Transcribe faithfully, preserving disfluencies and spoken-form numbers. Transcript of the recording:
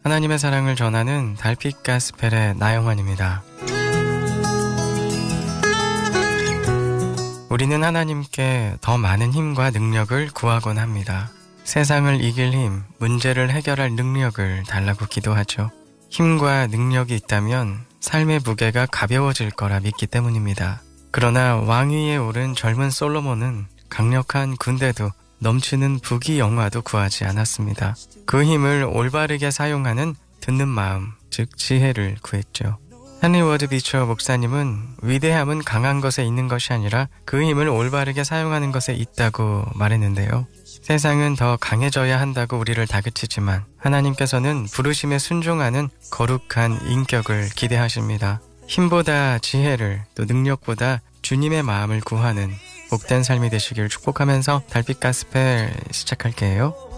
하나님의 사랑을 전하는 달빛 가스펠의 나영환입니다. 우리는 하나님께 더 많은 힘과 능력을 구하곤 합니다. 세상을 이길 힘, 문제를 해결할 능력을 달라고 기도하죠. 힘과 능력이 있다면 삶의 무게가 가벼워질 거라 믿기 때문입니다. 그러나 왕위에 오른 젊은 솔로몬은 강력한 군대도 넘치는 부귀 영화도 구하지 않았습니다. 그 힘을 올바르게 사용하는 듣는 마음, 즉 지혜를 구했죠. 헨리 워드 비처 목사님은 위대함은 강한 것에 있는 것이 아니라 그 힘을 올바르게 사용하는 것에 있다고 말했는데요. 세상은 더 강해져야 한다고 우리를 다그치지만 하나님께서는 부르심에 순종하는 거룩한 인격을 기대하십니다. 힘보다 지혜를, 또 능력보다 주님의 마음을 구하는 복된 삶이 되시길 축복하면서 달빛 가스펠 시작할게요.